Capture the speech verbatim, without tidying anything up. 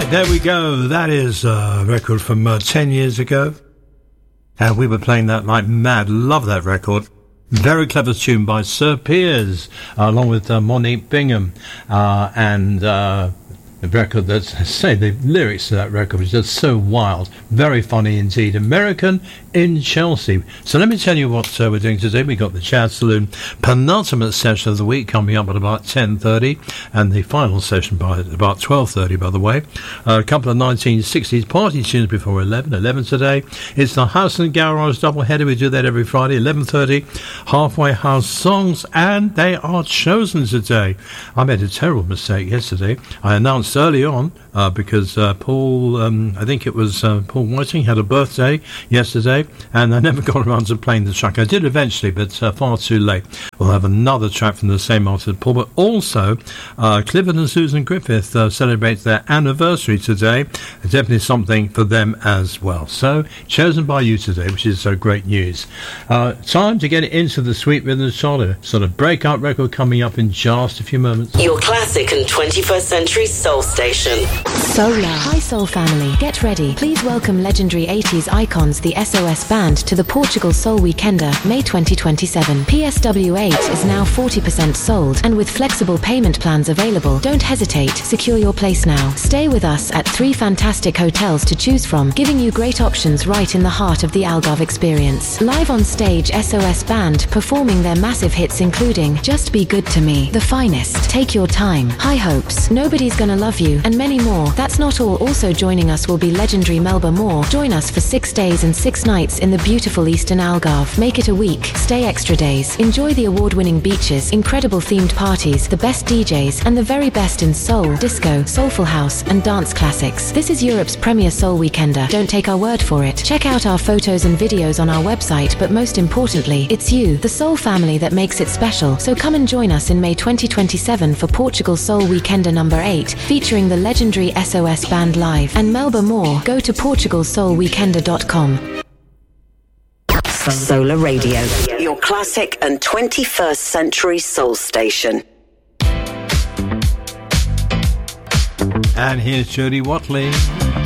Right, there we go. That is a record from uh, ten years ago. And we were playing that like mad. Love that record. Very clever tune by Sir Piers, uh, along with uh, Monique Bingham. Uh, and uh, the record that's, say, the lyrics to that record was just so wild. Very funny indeed. American in Chelsea. So let me tell you what uh, we're doing today. We've got the Jazz Saloon penultimate session of the week coming up at about ten thirty, and the final session by about twelve thirty, by the way. Uh, a couple of nineteen sixties party tunes before eleven. eleven today. It's the House and Garage doubleheader. We do that every Friday. eleven thirty, Halfway House songs, and they are chosen today. I made a terrible mistake yesterday. I announced early on, uh, because uh, Paul, um, I think it was uh, Paul Whiting, had a birthday yesterday, and I never got around to playing the track. I did eventually, but uh, far too late. We'll have another track from the same artist, Paul, but also uh, Clifford and Susan Griffith uh, celebrate their anniversary today. Definitely something for them as well. So, chosen by you today, which is uh, great news. Uh, time to get into the sweet rhythm sort sort of breakout record coming up in just a few moments. Your classic and twenty-first century soul station. Solar. Hi Soul family, get ready. Please welcome legendary eighties icons, the S O S Band, to the Portugal Soul Weekender, May twenty twenty-seven. P S W eight is now forty percent sold, and with flexible payment plans available. Don't hesitate, secure your place now. Stay with us at three fantastic hotels to choose from, giving you great options right in the heart of the Algarve experience. Live on stage, S O S Band performing their massive hits including Just Be Good to Me, The Finest, Take Your Time, High Hopes, Nobody's Gonna Love You, and many more. That's not all. Also joining us will be legendary Melba Moore. Join us for six days and six nights in the beautiful Eastern Algarve. Make it a week. Stay extra days. Enjoy the award-winning beaches, incredible themed parties, the best D Js, and the very best in soul, disco, soulful house, and dance classics. This is Europe's premier soul weekender. Don't take our word for it. Check out our photos and videos on our website, but most importantly, it's you, the soul family, that makes it special. So come and join us in May twenty twenty-seven for Portugal Soul Weekender number eight, featuring the legendary S O S Band live and Melba Moore. Go to portugal soul weekender dot com. Solar Radio, your classic and twenty-first century soul station. And here's Jody Watley.